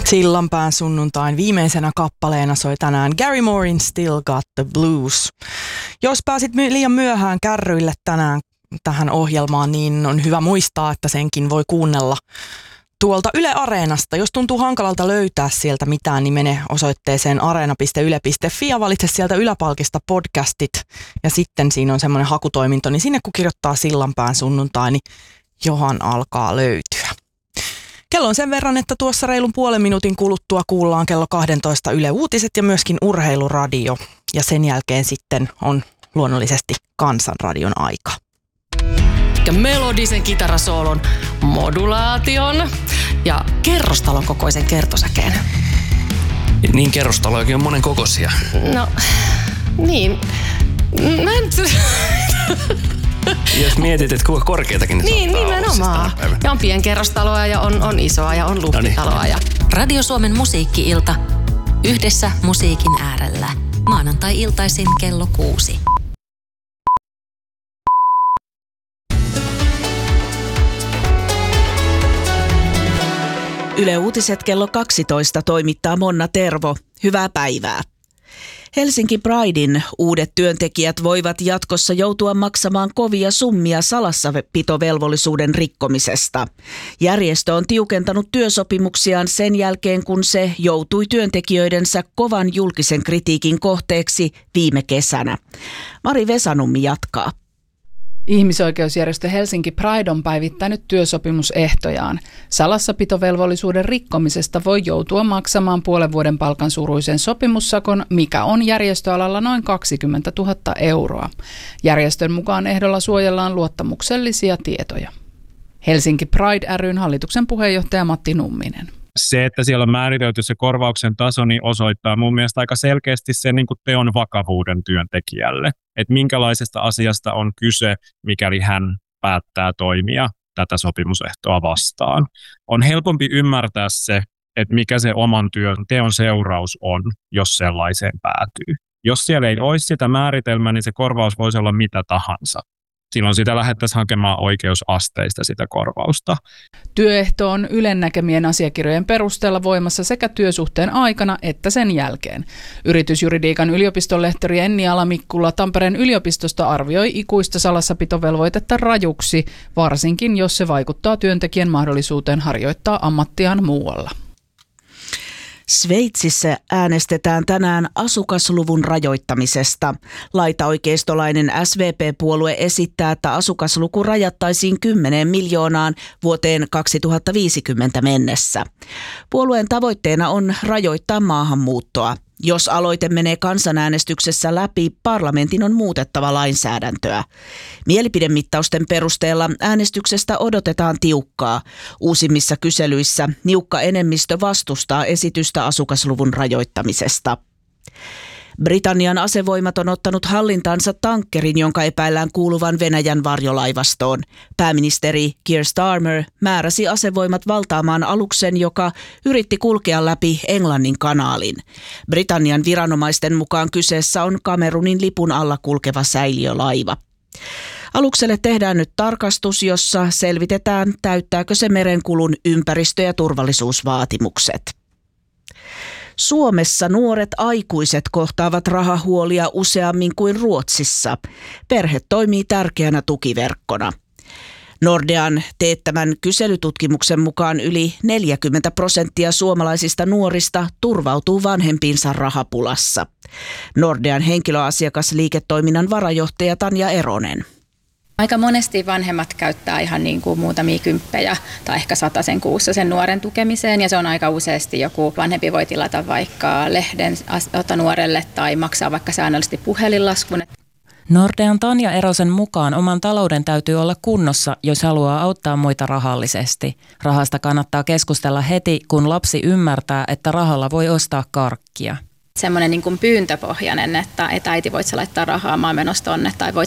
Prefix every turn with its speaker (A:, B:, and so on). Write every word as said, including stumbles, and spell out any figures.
A: Sillanpään sunnuntain viimeisenä kappaleena soi tänään Gary Moorein Still Got the Blues. Jos pääsit my- liian myöhään kärryille tänään tähän ohjelmaan, niin on hyvä muistaa, että senkin voi kuunnella tuolta Yle Areenasta. Jos tuntuu hankalalta löytää sieltä mitään, niin mene osoitteeseen areena piste yle piste fi ja valitse sieltä yläpalkista podcastit. Ja sitten siinä on semmoinen hakutoiminto, niin sinne kun kirjoittaa Sillanpään sunnuntai, niin johan alkaa löytyä. Kello on sen verran, että tuossa reilun puolen minuutin kuluttua kuullaan kello kaksitoista Yle Uutiset ja myöskin Urheiluradio. Ja sen jälkeen sitten on luonnollisesti Kansanradion aika.
B: Ja melodisen kitarasoolon, modulaation ja kerrostalon kokoisen kertosäkeen.
C: Niin kerrostalojakin on monen kokoisia.
B: No, niin. Mä en...
C: Jos mietit, että kuinka korkeitakin ne
B: Niin,
C: saattaa
B: nimenomaan.
C: olla siis
B: ja on pienkerrostaloa ja on, on isoa ja on luhtitaloa. Ja...
D: Radio Suomen musiikki-ilta. Yhdessä musiikin äärellä. Maanantai-iltaisin kello kuusi.
E: Yle Uutiset kello kaksitoista toimittaa Monna Tervo. Hyvää päivää. Helsinki Pridein uudet työntekijät voivat jatkossa joutua maksamaan kovia summia salassapitovelvollisuuden rikkomisesta. Järjestö on tiukentanut työsopimuksiaan sen jälkeen, kun se joutui työntekijöidensä kovan julkisen kritiikin kohteeksi viime kesänä. Mari Vesanummi jatkaa.
F: Ihmisoikeusjärjestö Helsinki Pride on päivittänyt työsopimusehtojaan. Salassapitovelvollisuuden rikkomisesta voi joutua maksamaan puolen vuoden palkan suuruisen sopimussakon, mikä on järjestöalalla noin kaksikymmentätuhatta euroa. Järjestön mukaan ehdolla suojellaan luottamuksellisia tietoja. Helsinki Pride ry:n hallituksen puheenjohtaja Matti Numminen.
G: Se, että siellä on määritelty se korvauksen taso, niin osoittaa mun mielestä aika selkeästi sen niin kuin teon vakavuuden työntekijälle. Että minkälaisesta asiasta on kyse, mikäli hän päättää toimia tätä sopimusehtoa vastaan. On helpompi ymmärtää se, että mikä se oman työn teon seuraus on, jos sellaiseen päätyy. Jos siellä ei olisi sitä määritelmää, niin se korvaus voisi olla mitä tahansa. Silloin sitä lähdettäisiin hakemaan oikeusasteista sitä korvausta.
F: Työehto on Ylen näkemien asiakirjojen perusteella voimassa sekä työsuhteen aikana että sen jälkeen. Yritysjuridiikan yliopistonlehtori Enni Alamikkula Tampereen yliopistosta arvioi ikuista salassapitovelvoitetta rajuksi, varsinkin jos se vaikuttaa työntekijän mahdollisuuteen harjoittaa ammattiaan muualla.
E: Sveitsissä äänestetään tänään asukasluvun rajoittamisesta. Laitaoikeistolainen S V P-puolue esittää, että asukasluku rajattaisiin kymmeneen miljoonaan vuoteen kaksituhattaviisikymmentä mennessä. Puolueen tavoitteena on rajoittaa maahanmuuttoa. Jos aloite menee kansanäänestyksessä läpi, parlamentin on muutettava lainsäädäntöä. Mielipidemittausten perusteella äänestyksestä odotetaan tiukkaa. Uusimmissa kyselyissä niukka enemmistö vastustaa esitystä asukasluvun rajoittamisesta. Britannian asevoimat on ottanut hallintaansa tankkerin, jonka epäillään kuuluvan Venäjän varjolaivastoon. Pääministeri Keir Starmer määräsi asevoimat valtaamaan aluksen, joka yritti kulkea läpi Englannin kanaalin. Britannian viranomaisten mukaan kyseessä on Kamerunin lipun alla kulkeva säiliölaiva. Alukselle tehdään nyt tarkastus, jossa selvitetään, täyttääkö se merenkulun ympäristö- ja turvallisuusvaatimukset. Suomessa nuoret aikuiset kohtaavat rahahuolia useammin kuin Ruotsissa. Perhe toimii tärkeänä tukiverkkona. Nordean teettämän kyselytutkimuksen mukaan yli neljäkymmentä prosenttia suomalaisista nuorista turvautuu vanhempiinsa rahapulassa. Nordean henkilöasiakasliiketoiminnan varajohtaja Tanja Eronen.
H: Aika monesti vanhemmat käyttää ihan niin kuin muutamia kymppejä tai ehkä satasen kuussa sen nuoren tukemiseen, ja se on aika useasti joku vanhempi voi tilata vaikka lehden ota nuorelle tai maksaa vaikka säännöllisesti puhelinlaskun.
I: Nordean Tanja Erosen mukaan oman talouden täytyy olla kunnossa, jos haluaa auttaa muita rahallisesti. Rahasta kannattaa keskustella heti, kun lapsi ymmärtää, että rahalla voi ostaa karkkia.
H: Semmoinen niin kuin pyyntöpohjainen, että, että äiti voit sä laittaa rahaa, mä oon menossa tonne, tai voit